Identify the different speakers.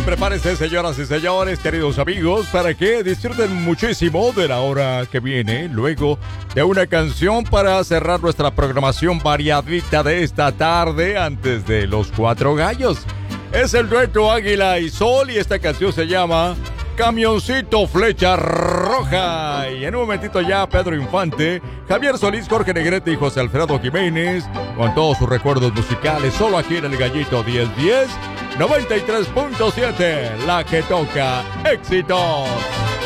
Speaker 1: Prepárense, señoras y señores, queridos amigos, para que disfruten muchísimo de la hora que viene, luego de una canción para cerrar nuestra programación variadita de esta tarde antes de los Cuatro Gallos. Es el dueto Águila y Sol y esta canción se llama Camioncito Flecha Roja. Y en un momentito ya Pedro Infante, Javier Solís, Jorge Negrete y José Alfredo Jiménez con todos sus recuerdos musicales, solo aquí en el Gallito 1010 93.7, la que toca éxitos.